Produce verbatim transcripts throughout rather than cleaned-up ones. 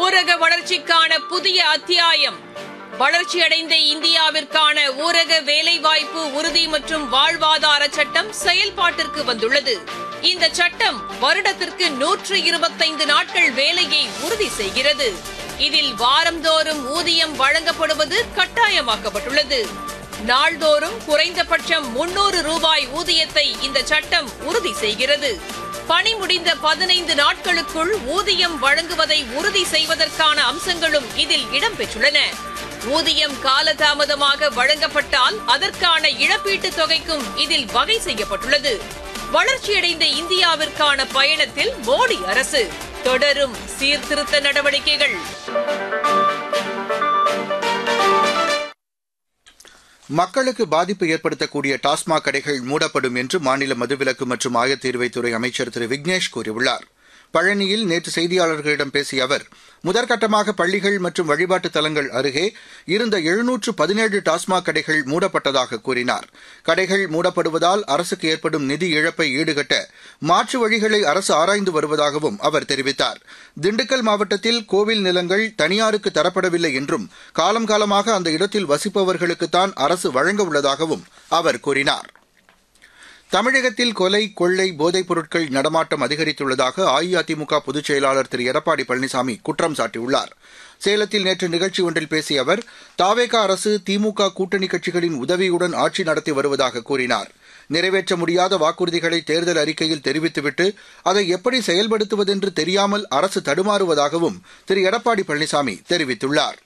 ஊரக வளர்ச்சிக்கான புதிய அத்தியாயம். வளர்ச்சியடைந்த இந்தியாவிற்கான ஊரக வேலைவாய்ப்பு உறுதி மற்றும் வாழ்வாதார சட்டம் செயல்பாட்டிற்கு வந்துள்ளது. இந்த சட்டம் வருடத்திற்கு நூற்று இருபத்தைந்து நாட்கள் வேலையை உறுதி செய்கிறது. இதில் வாரந்தோறும் ஊதியம் வழங்கப்படுவது கட்டாயமாக்கப்பட்டுள்ளது. நாள்தோறும் குறைந்தபட்சம் முன்னூறு ரூபாய் ஊதியத்தை இந்த சட்டம் உறுதி செய்கிறது. பணி முடிந்த பதினைந்து நாட்களுக்குள் ஊதியம் வழங்குவதை உறுதி செய்வதற்கான அம்சங்களும் இதில் இடம்பெற்றுள்ளன. ஊதியம் காலதாமதமாக வழங்கப்பட்டால் அதற்கான இழப்பீட்டுத் தொகைக்கும் இதில் வகை செய்யப்பட்டுள்ளது. வளர்ச்சியடைந்த இந்தியாவிற்கான பயணத்தில் மோடி அரசு தொடரும் சீர்திருத்த நடவடிக்கைகள். மக்களுக்கு பாதிப்பு ஏற்படுத்தக்கூடிய டாஸ்மாக் கடைகள் மூடப்படும் என்று மாநில மதுவிலக்கு மற்றும் ஆயத்தீர்வைத்துறை அமைச்சர் திரு விக்னேஷ் கூறியுள்ளார். பழனியில் நேற்று செய்தியாளர்களிடம் பேசிய அவர், முதற்கட்டமாக பள்ளிகள் மற்றும் வழிபாட்டு தலங்கள் அருகே இருந்த எழுநூற்று பதினேழு டாஸ்மாக் கடைகள் மூடப்பட்டதாக கூறினார். கடைகள் மூடப்படுவதால் அரசுக்கு ஏற்படும் நிதி இழப்பை ஈடுகட்ட மாற்று வழிகளை அரசு ஆராய்ந்து வருவதாகவும் அவர் தெரிவித்தார். திண்டுக்கல் மாவட்டத்தில் கோவில் நிலங்கள் தனியாருக்கு தரப்படவில்லை என்றும் காலம் காலமாக அந்த இடத்தில் வசிப்பவர்களுக்குத்தான் அரசு வழங்க உள்ளதாகவும் அவர் கூறினார். தமிழகத்தில் கொலை, கொள்ளை, போதைப் பொருட்கள் நடமாட்டம் அதிகரித்துள்ளதாக அஇஅதிமுக பொதுச் செயலாளர் திரு எடப்பாடி பழனிசாமி குற்றம் சாட்டியுள்ளார். சேலத்தில் நேற்று நிகழ்ச்சி ஒன்றில் பேசிய அவர், தாவேக அரசு திமுக கூட்டணி கட்சிகளின் உதவியுடன் ஆட்சி நடத்தி வருவதாக கூறினார். நிறைவேற்ற முடியாத வாக்குறுதிகளை தேர்தல் அறிக்கையில் தெரிவித்துவிட்டு அதை எப்படி செயல்படுத்துவதென்று தெரியாமல் அரசு தடுமாறுவதாகவும் திரு எடப்பாடி பழனிசாமி தெரிவித்துள்ளார்.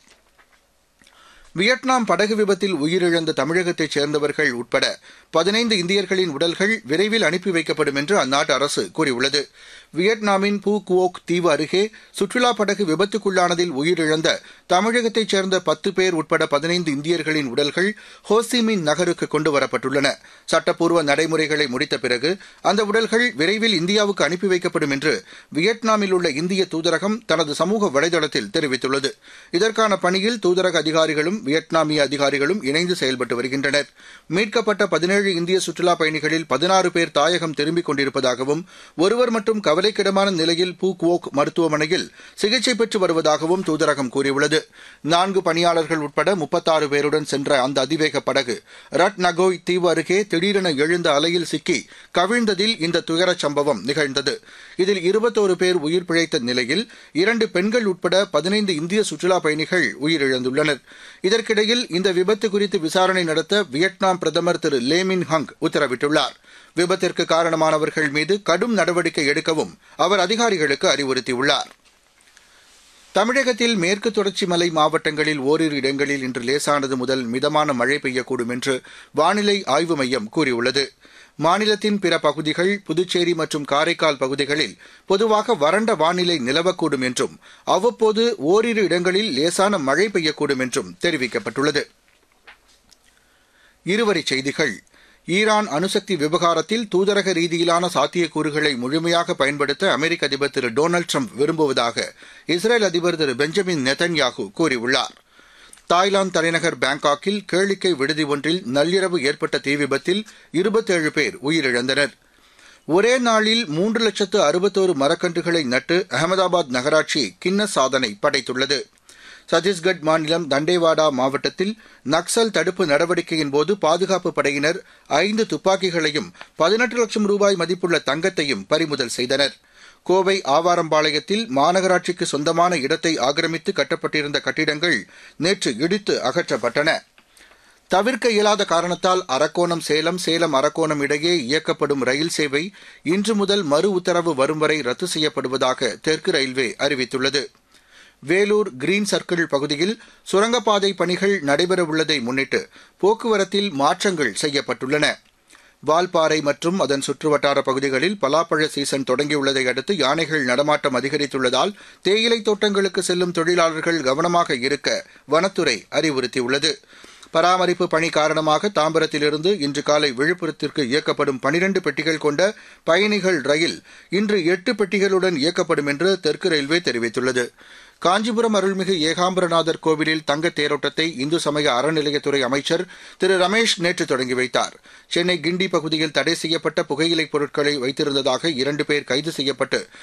வியட்நாம் படகு விபத்தில் உயிரிழந்த தமிழகத்தைச் சேர்ந்தவர்கள் உட்பட பதினைந்து இந்தியர்களின் உடல்கள் விரைவில் அனுப்பி வைக்கப்படும் என்று அந்நாட்டு அரசு கூறியுள்ளது. வியட்நாமின் பூ குவோக் தீவு அருகே சுற்றுலா படகு விபத்துக்குள்ளானதில் உயிரிழந்த தமிழகத்தைச் சேர்ந்த பத்து பேர் உட்பட பதினைந்து இந்தியர்களின் உடல்கள் ஹோசிமின் நகருக்கு கொண்டுவரப்பட்டுள்ளன. சட்டப்பூர்வ நடைமுறைகளை முடித்த பிறகு அந்த உடல்கள் விரைவில் இந்தியாவுக்கு அனுப்பி வைக்கப்படும் என்று வியட்நாமில் உள்ள இந்திய தூதரகம் தனது சமூக வலைதளத்தில் தெரிவித்துள்ளது. இதற்கான பணியில் தூதரக அதிகாரிகளும் வியட்நாமிய அதிகாரிகளும் இணைந்து செயல்பட்டு வருகின்றனர். மீட்கப்பட்ட பதினேழு இந்திய சுற்றுலா பயணிகளில் பதினாறு பேர் தாயகம் திரும்பிக் கொண்டிருப்பதாகவும் ஒருவர் மட்டும் கவலைக்கிடமான நிலையில் பூ குவோக் மருத்துவமனையில் சிகிச்சை பெற்று வருவதாகவும் தூதரகம் கூறியுள்ளது. நான்கு பணியாளர்கள் உட்பட முப்பத்தாறு பேருடன் சென்ற அந்த அதிவேக படகு ரட் நகோய் தீவு அருகே திடீரென எழுந்த அலையில் சிக்கி கவிழ்ந்ததில் இந்த துயரச் சம்பவம் நிகழ்ந்தது. இதில் இருபத்தோரு பேர் உயிர் பிழைத்த நிலையில் இரண்டு பெண்கள் உட்பட பதினைந்து இந்திய சுற்றுலா பயணிகள் உயிரிழந்துள்ளனர். இதற்கிடையில் இந்த விபத்து குறித்து விசாரணை நடத்த வியட்நாம் பிரதமர் திரு லே மின் ஹங் உத்தரவிட்டுள்ளார். விபத்திற்கு காரணமானவர்கள் மீது கடும் நடவடிக்கை எடுக்கவும் அவர் அதிகாரிகளுக்கு அறிவுறுத்தியுள்ளார். தமிழகத்தில் மேற்கு தொடர்ச்சி மலை மாவட்டங்களில் ஓரிரு இடங்களில் இன்று லேசானது முதல் மிதமான மழை பெய்யக்கூடும் என்று வானிலை ஆய்வு மையம் கூறியுள்ளது. மாநிலத்தின் பிற பகுதிகள், புதுச்சேரி மற்றும் காரைக்கால் பகுதிகளில் பொதுவாக வறண்ட வானிலை நிலவக்கூடும் என்றும் அவ்வப்போது ஓரிரு இடங்களில் லேசான மழை பெய்யக்கூடும் என்றும் தெரிவிக்கப்பட்டுள்ளது. இருவரிச் செய்திகள். ஈரான் அணுசக்தி விவகாரத்தில் தூதரக ரீதியிலான சாத்தியக்கூறுகளை முழுமையாக பயன்படுத்த அமெரிக்க அதிபர் திரு டொனால்டு ட்ரம்ப் விரும்புவதாக இஸ்ரேல் அதிபர் திரு பெஞ்சமின் நெதன்யாகு கூறியுள்ளார். தாய்லாந்து தலைநகர் பாங்காக்கில் கேளிக்கை விடுதி ஒன்றில் நள்ளிரவு ஏற்பட்ட தீ விபத்தில் இருபத்தேழு பேர் உயிரிழந்தனர். ஒரே நாளில் மூன்று லட்சத்து அறுபத்தோரு மரக்கன்றுகளை நட்டு அகமதாபாத் நகராட்சி கின்னஸ் சாதனை படைத்துள்ளது. சத்தீஸ்கட் மாநிலம் தண்டேவாடா மாவட்டத்தில் நக்சல் தடுப்பு நடவடிக்கையின்போது பாதுகாப்பு படையினர் ஐந்து துப்பாக்கிகளையும் பதினெட்டு லட்சம் ரூபாய் மதிப்புள்ள தங்கத்தையும் பறிமுதல் செய்தனர். கோவை ஆவாரம்பாளையத்தில் மாநகராட்சிக்கு சொந்தமான இடத்தை ஆக்கிரமித்து கட்டப்பட்டிருந்த கட்டிடங்கள் நேற்று இடித்து அகற்றப்பட்டன. தவிர்க்க இயலாத காரணத்தால் அரக்கோணம் சேலம், சேலம் அரக்கோணம் இடையே இயக்கப்படும் ரயில் சேவை இன்று முதல் மறு உத்தரவு வரும் வரை ரத்து செய்யப்படுவதாக தெற்கு ரயில்வே அறிவித்துள்ளது. வேலூர் கிரீன் சர்க்கிள் பகுதியில் சுரங்கப்பாதை பணிகள் நடைபெறவுள்ளதை முன்னிட்டு போக்குவரத்தில் மாற்றங்கள் செய்யப்பட்டுள்ளன. வால்பாறை மற்றும் அதன் சுற்றுவட்டார பகுதிகளில் பலாப்பழ சீசன் தொடங்கியுள்ளதை அடுத்து யானைகள் நடமாட்டம் அதிகரித்துள்ளதால் தேயிலை தோட்டங்களுக்கு செல்லும் தொழிலாளர்கள் கவனமாக இருக்க வனத்துறை அறிவுறுத்தியுள்ளது. பராமரிப்பு பணி காரணமாக தாம்பரத்திலிருந்து இன்று காலை விழுப்புரத்திற்கு இயக்கப்படும் பனிரண்டு பெட்டிகள் கொண்ட பயணிகள் ரயில் இன்று எட்டு பெட்டிகளுடன் இயக்கப்படும் என்று தெற்கு ரயில்வே தெரிவித்துள்ளது. காஞ்சிபுரம் அருள்மிகு ஏகாம்பரநாதர் கோவிலில் தங்க தேரோட்டத்தை இந்து சமய அறநிலையத்துறை அமைச்சர் திரு ரமேஷ் நேற்று தொடங்கி வைத்தார். சென்னை கிண்டி பகுதியில் தடை செய்யப்பட்ட புகையிலைப் பொருட்களை வைத்திருந்ததாக இரண்டு பேர் கைது செய்யப்பட்டு